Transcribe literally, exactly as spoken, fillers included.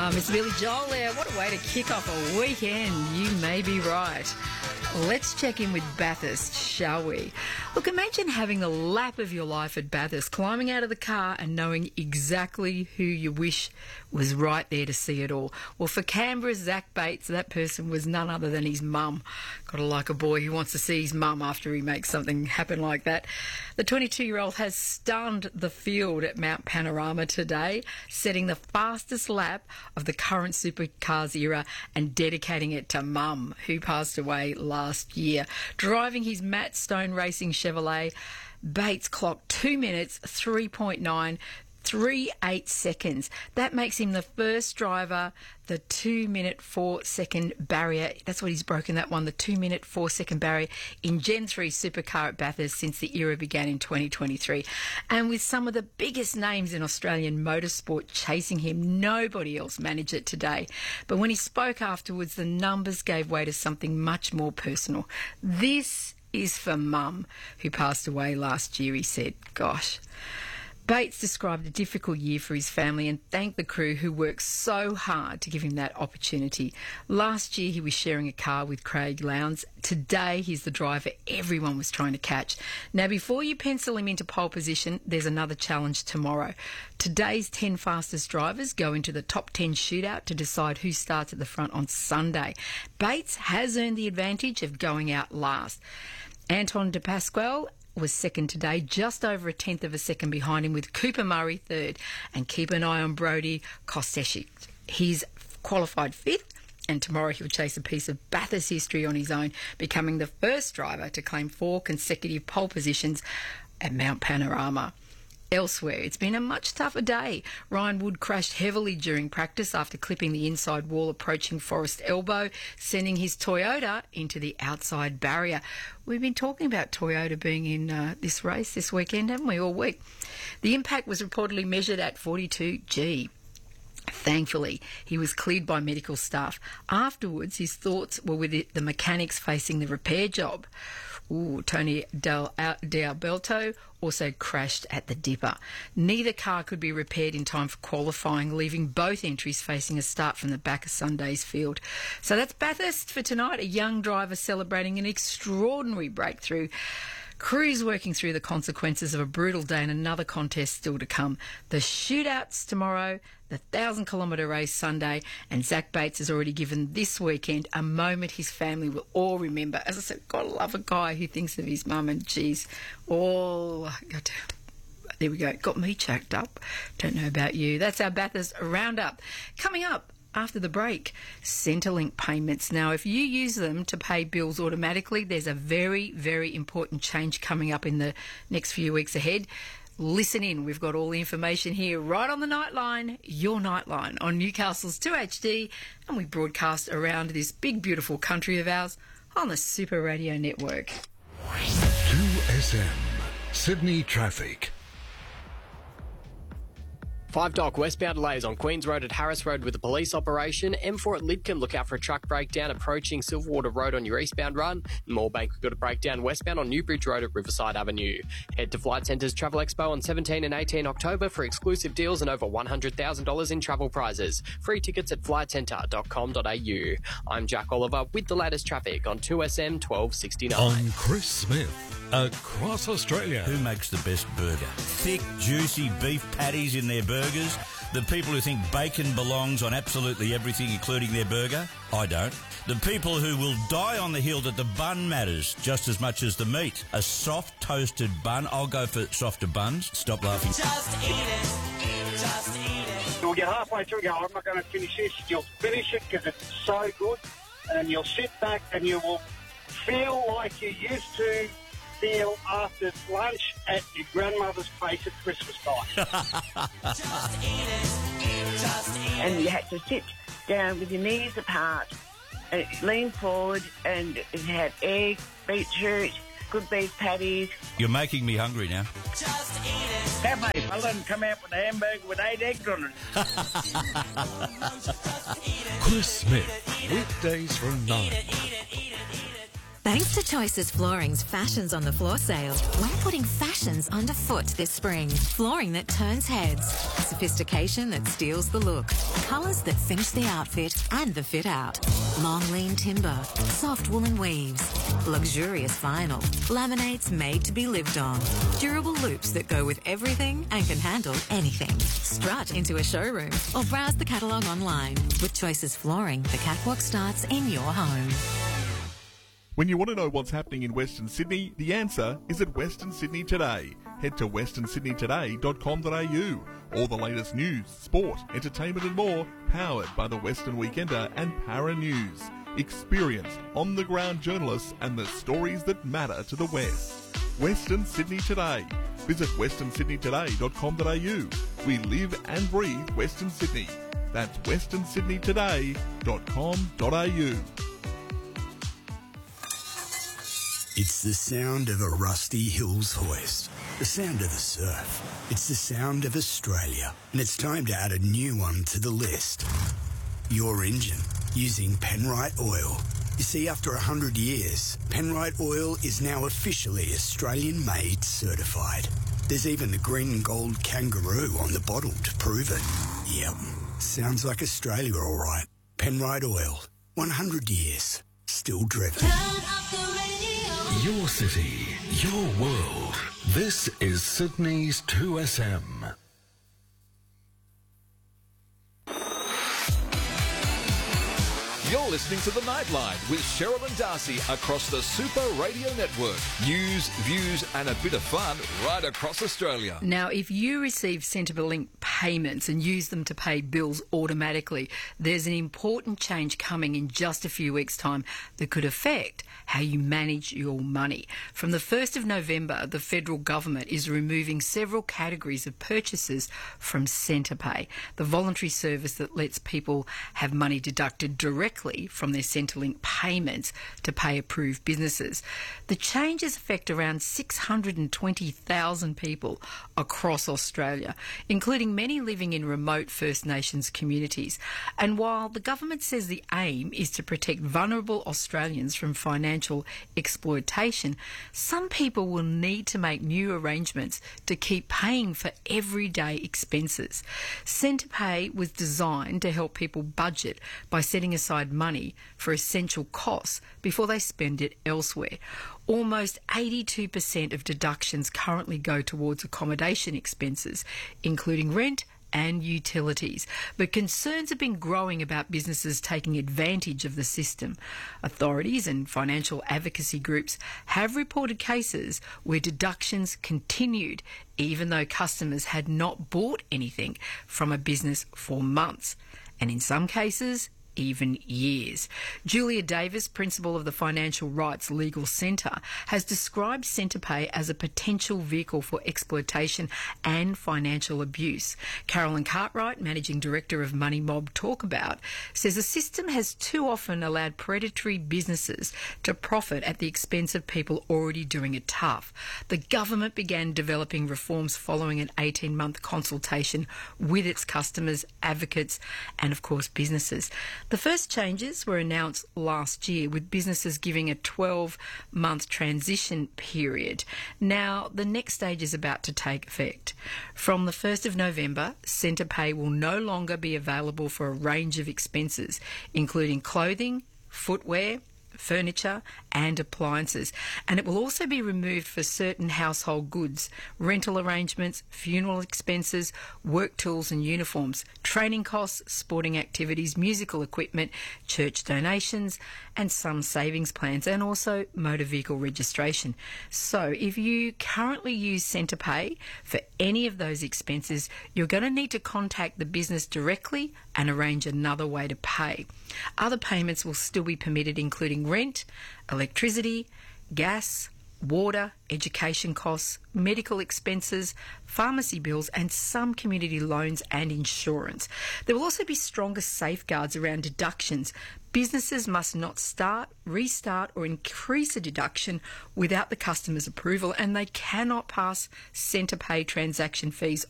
Um, it's Billy Joel there. What a way to kick off a weekend. You may be right. Let's check in with Bathurst, shall we? Look, imagine having the lap of your life at Bathurst, climbing out of the car and knowing exactly who you wish was right there to see it all. Well, for Canberra's Zach Bates, that person was none other than his mum. Gotta like a boy who wants to see his mum after he makes something happen like that. The twenty-two-year-old has stunned the field at Mount Panorama today, setting the fastest lap of the current supercars era and dedicating it to mum, who passed away last year. Driving his Matt Stone Racing Chevrolet, Bates clocked two minutes, three point nine three eight seconds. That makes him the first driver, the two minute four second barrier. That's what he's broken, that one, the two minute four second barrier in Gen three Supercar at Bathurst since the era began in twenty twenty-three. And with some of the biggest names in Australian motorsport chasing him, nobody else managed it today. But when he spoke afterwards, the numbers gave way to something much more personal. This is for Mum, who passed away last year, he said. Gosh. Bates described a difficult year for his family and thanked the crew who worked so hard to give him that opportunity. Last year he was sharing a car with Craig Lowndes. Today he's the driver everyone was trying to catch. Now, before you pencil him into pole position, there's another challenge tomorrow. Today's ten fastest drivers go into the top ten shootout to decide who starts at the front on Sunday. Bates has earned the advantage of going out last. Anton de Pasquale was second today, just over a tenth of a second behind him, with Cooper Murray third. And keep an eye on Brody Kostecki. He's qualified fifth, and tomorrow he'll chase a piece of Bathurst history on his own, becoming the first driver to claim four consecutive pole positions at Mount Panorama. Elsewhere, it's been a much tougher day. Ryan Wood crashed heavily during practice after clipping the inside wall approaching Forest Elbow, sending his Toyota into the outside barrier. We've been talking about Toyota being in uh, this race this weekend, haven't we, all week? The impact was reportedly measured at forty-two G. Thankfully, he was cleared by medical staff. Afterwards, his thoughts were with the mechanics facing the repair job. Ooh, Tony Del, D'Alberto also crashed at the Dipper. Neither car could be repaired in time for qualifying, leaving both entries facing a start from the back of Sunday's field. So that's Bathurst for tonight, a young driver celebrating an extraordinary breakthrough. Crews working through the consequences of a brutal day and another contest still to come. The shootouts tomorrow, the thousand kilometre race Sunday, and Zach Bates has already given this weekend a moment his family will all remember. As I said, gotta love a guy who thinks of his mum, and geez, oh, there we go. Got me choked up. Don't know about you. That's our Bathurst Roundup. Coming up after the break, Centrelink payments. Now, if you use them to pay bills automatically, there's a very, very important change coming up in the next few weeks ahead. Listen in. We've got all the information here right on the Nightline, your Nightline, on Newcastle's two H D, and we broadcast around this big, beautiful country of ours on the Super Radio Network. two S M, Sydney Traffic. Five Dock westbound delays on Queens Road at Harris Road with a police operation. M four at Lidcombe, look out for a truck breakdown approaching Silverwater Road on your eastbound run. Moorebank, we've got a breakdown westbound on Newbridge Road at Riverside Avenue. Head to Flight Centre's Travel Expo on seventeenth and eighteenth October for exclusive deals and over one hundred thousand dollars in travel prizes. Free tickets at flight centre dot com dot a u. I'm Jack Oliver with the latest traffic on two S M twelve sixty-nine. On Chris Smith. Across Australia. Who makes the best burger? Thick, juicy beef patties in their burgers? The people who think bacon belongs on absolutely everything, including their burger? I don't. The people who will die on the hill that the bun matters just as much as the meat. A soft, toasted bun. I'll go for softer buns. Stop laughing. Just eat it. Just eat it. You'll get halfway through and go, I'm not going to finish this. You'll finish it because it's so good. And you'll sit back and you will feel like you used to feel after lunch at your grandmother's place at Christmas time. Just eat it. Just eat it. And you had to sit down with your knees apart, and lean forward, and it had egg, beetroot, good beef patties. You're making me hungry now. Just eat it. Cafe fella and come out with a hamburger with eight eggs on it. Chris Smith, weekdays from nine. Thanks to Choices Flooring's Fashions on the Floor sale, we're putting fashions underfoot this spring. Flooring that turns heads, sophistication that steals the look, colours that finish the outfit and the fit out. Long lean timber, soft woolen weaves, luxurious vinyl, laminates made to be lived on, durable loops that go with everything and can handle anything. Strut into a showroom or browse the catalogue online. With Choices Flooring, the catwalk starts in your home. When you want to know what's happening in Western Sydney, the answer is at Western Sydney Today. Head to western sydney today dot com dot a u. All the latest news, sport, entertainment and more, powered by the Western Weekender and Para News. Experienced, on-the-ground journalists and the stories that matter to the West. Western Sydney Today. Visit western sydney today dot com dot a u. We live and breathe Western Sydney. That's western sydney today dot com dot a u. It's the sound of a Rusty Hills hoist, the sound of the surf. It's the sound of Australia, and it's time to add a new one to the list. Your engine, using Penrite Oil. You see, after one hundred years, Penrite Oil is now officially Australian-made certified. There's even the green and gold kangaroo on the bottle to prove it. Yep, sounds like Australia all right. Penrite Oil, one hundred years, still driven. Your city, your world. This is Sydney's two S M. You're listening to The Nightline with Cheryl and Darcy across the Super Radio Network. News, views and a bit of fun right across Australia. Now, if you receive Centrelink payments and use them to pay bills automatically, there's an important change coming in just a few weeks' time that could affect how you manage your money. From the first of November, the federal government is removing several categories of purchases from Centrepay, the voluntary service that lets people have money deducted directly from their Centrelink payments to pay approved businesses. The changes affect around six hundred twenty thousand people across Australia, including many living in remote First Nations communities. And while the government says the aim is to protect vulnerable Australians from financial exploitation, some people will need to make new arrangements to keep paying for everyday expenses. Centrepay was designed to help people budget by setting aside money for essential costs before they spend it elsewhere. Almost eighty-two percent of deductions currently go towards accommodation expenses, including rent and utilities. But concerns have been growing about businesses taking advantage of the system. Authorities and financial advocacy groups have reported cases where deductions continued even though customers had not bought anything from a business for months, and in some cases, even years. Julia Davis, principal of the Financial Rights Legal Centre, has described Centrepay as a potential vehicle for exploitation and financial abuse. Carolyn Cartwright, managing director of Money Mob Talkabout, says the system has too often allowed predatory businesses to profit at the expense of people already doing it tough. The government began developing reforms following an eighteen-month consultation with its customers, advocates and, of course, businesses. The first changes were announced last year, with businesses giving a twelve-month transition period. Now, the next stage is about to take effect. From the first of November, Centrepay will no longer be available for a range of expenses, including clothing, footwear, furniture and appliances, and it will also be removed for certain household goods, rental arrangements, funeral expenses, work tools and uniforms, training costs, sporting activities, musical equipment, church donations and some savings plans, and also motor vehicle registration. So if you currently use Centrepay for any of those expenses, you're going to need to contact the business directly and arrange another way to pay. Other payments will still be permitted, including rent, electricity, gas, water, education costs, medical expenses, pharmacy bills and some community loans and insurance. There will also be stronger safeguards around deductions. Businesses must not start, restart or increase a deduction without the customer's approval, and they cannot pass Centrepay transaction fees